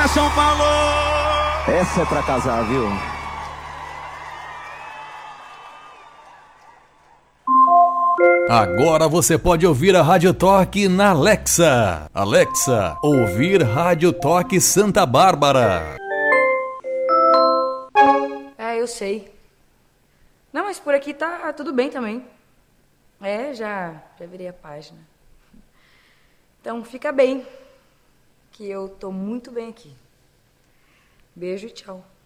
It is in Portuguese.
São Paulo! Essa é pra casar, viu? Agora você pode ouvir a Rádio Toque na Alexa. Alexa, ouvir Rádio Toque Santa Bárbara. Eu sei. Não, mas por aqui tá tudo bem também. Já virei a página. Então fica bem, que eu tô muito bem aqui. Beijo e tchau.